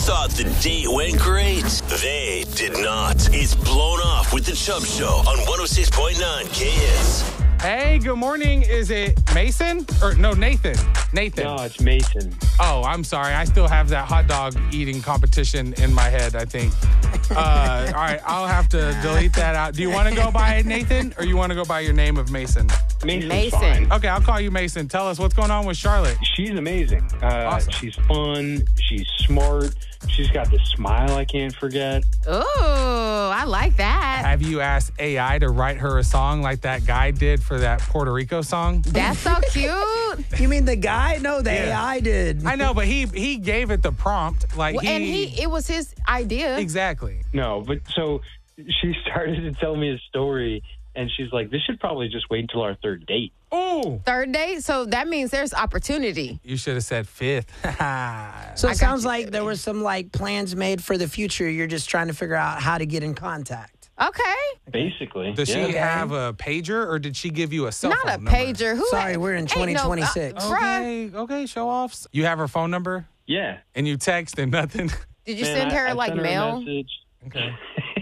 thought the date went great. They did not. It's Blown Off with the Chubb Show on 106.9 KS. Hey, good morning. Is it Mason? Or no, Nathan. Nathan. No, it's Mason. Oh, I'm sorry. I still have that hot dog eating competition in my head, I think. All right, I'll have to delete that out. Do you want to go by Nathan or you want to go by your name of Mason? Mason's fine. Okay, I'll call you Mason. Tell us what's going on with Charlotte. She's amazing. Awesome. She's fun. She's smart. She's got this smile I can't forget. Ooh, I like that. Have you asked AI to write her a song like that guy did for that Puerto Rico song? That's so cute. You mean the guy? No, the AI did. I know, but he gave it the prompt. Like And it was his idea. Exactly. No, but so she started to tell me a story, and she's like, this should probably just wait until our third date. Oh, Third date, so that means there's opportunity. you should have said fifth. So it sounds like there was some plans made for the future. You're just trying to figure out how to get in contact. Okay. Basically. Does yeah. she have a pager or did she give you a cell Not phone a number? pager. Who? Sorry, we're in Ain't no- 2026. bruh. Okay, show offs. You have her phone number Yeah. and you text and nothing. Did you Man, send her I like sent her mail? a message. Okay.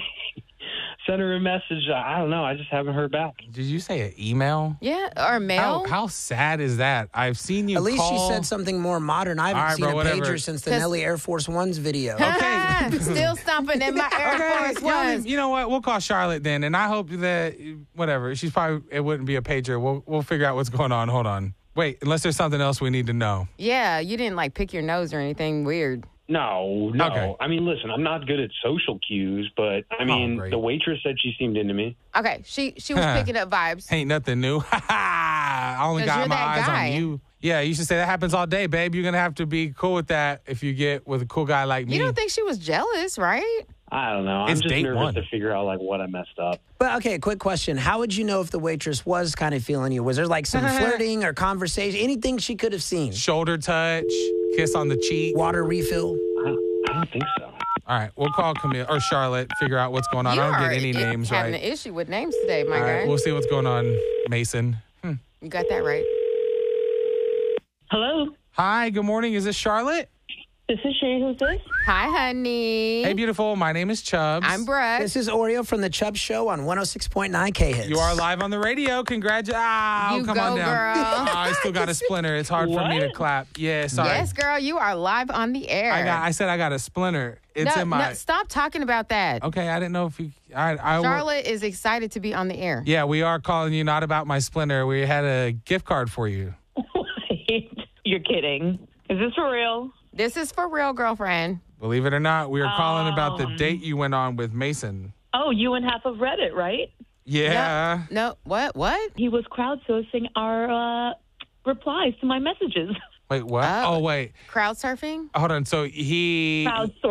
Sent her a message. I don't know. I just haven't heard back. Did you say an email? Yeah, or mail. How sad is that? I've seen you At least call. she said something more modern. I haven't All right, seen bro, a whatever. pager since the 'Cause- Nelly Air Force One's video. Okay. Still stomping in my Air Force yeah, Ones. you know what? We'll call Charlotte then, and I hope that whatever. She's probably it wouldn't be a pager. We'll figure out what's going on. Hold on. Wait, unless there's something else we need to know. Yeah, you didn't pick your nose or anything weird. No. Okay. I mean, listen, I'm not good at social cues, but I mean, great. the waitress said she seemed into me. Okay, she was picking up vibes. Ain't nothing new. I only 'Cause got you're my that eyes guy. on you. Yeah, you should say that happens all day, babe. You're gonna have to be cool with that if you get with a cool guy like me. You don't think she was jealous, right? I don't know. It's I'm just date nervous one. to figure out what I messed up. But okay, quick question. How would you know if the waitress was kind of feeling you? Was there some flirting or conversation? Anything she could have seen? Shoulder touch, kiss on the cheek. Water refill? I don't think so. All right, we'll call Camille or Charlotte, figure out what's going on. You I don't are get any names having right. an issue with names today, my All guy. right, we'll see what's going on, Mason. You got that right. Hello, Hi, good morning. Is this Charlotte? this is she. Who's this? Hi, honey. Hey, beautiful. My name is Chubbs. I'm Brooke. This is Oreo from the Chubb Show on 106.9 K-Hits. You are live on the radio. Congratulations. You come go, on down. girl. I still got a splinter. It's hard for me to What? clap. Yeah, sorry. Yes, girl, you are live on the air. I said I got a splinter. It's no, in my. no, stop talking about that. Okay, I didn't know if you. I Charlotte is excited to be on the air. Yeah, we are calling you not about my splinter. We had a gift card for you. You're kidding. Is this for real? This is for real, girlfriend. Believe it or not, we are calling about the date you went on with Mason. Oh, you and half of Reddit, right? Yeah. No, what? He was crowdsourcing our replies to my messages. Wait, what? Oh, wait. Crowd surfing? Hold on. So he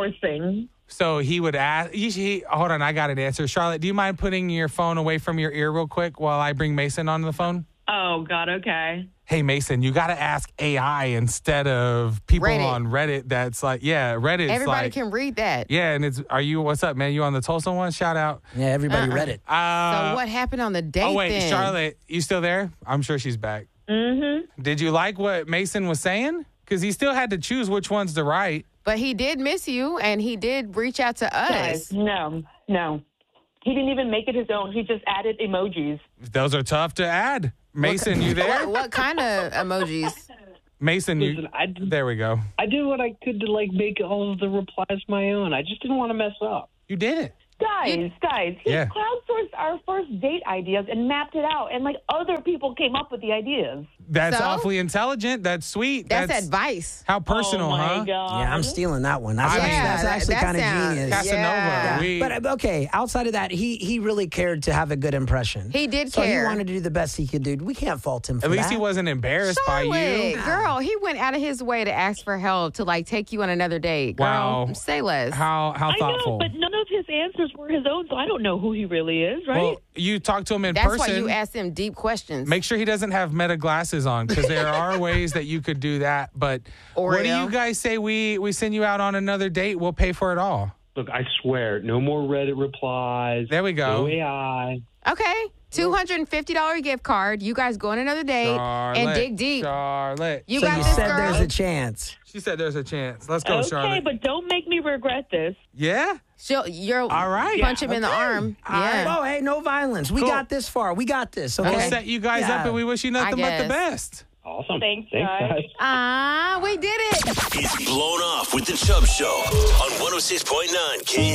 would ask. Hold on. I got an answer. Charlotte, do you mind putting your phone away from your ear real quick while I bring Mason on the phone? Oh, God, okay. Hey, Mason, you got to ask AI instead of people Reddit. on Reddit. That's Reddit's Everybody can read that. Yeah, and what's up, man? You on the Tulsa one? Shout out. Yeah, everybody read it. So what happened on the date Oh, wait, then? Charlotte, you still there? I'm sure she's back. Mm-hmm. Did you like what Mason was saying? Because he still had to choose which one's to write. But he did miss you, and he did reach out to us. Guys, no. He didn't even make it his own. He just added emojis. Those are tough to add. Mason, you there? What kind of emojis? Mason, you. Listen, There we go. I did what I could to make all of the replies my own. I just didn't want to mess up. You did it. Guys, he Yeah. crowdsourced our first date ideas and mapped it out, and other people came up with the ideas. That's So? awfully intelligent. That's sweet. That's advice. How personal, oh my huh? God. Yeah, I'm stealing that one. That's, I mean- that's actually that kind of sounds- genius. Casanova. Yeah. We, But okay, outside of that, he really cared to have a good impression. He did so care. he wanted to do the best he could do. We can't fault him for at least that. he wasn't embarrassed by Charlotte, you. girl, he went out of his way to ask for help to take you on another date. Girl, Wow. say less. How I thoughtful. know, but none of his answers were his own, so I don't know who he really is, right? Well, you talked to him in That's person. why you asked him deep questions. Make sure he doesn't have Meta glasses on because there are ways that you could do that. But what do Oreo. you guys say we send you out on another date? We'll pay for it all. Look, I swear, no more Reddit replies. There we go. No AI. Okay, $250 gift card. You guys go on another date and dig deep. Charlotte. You so got you this, said girl. there's a chance. She said there's a chance. Let's go, Okay, Charlotte. but don't make me regret this. Yeah? You're All right. punch him in the arm. All right. Yeah. Oh, hey, no violence. We Cool. got this far. We got this. Okay. We'll set you guys Yeah. up, and we wish you nothing but the guess. best. Awesome. Thanks, guys. We did it. It's Blown Off with the Chubb Show on 106.9 KS.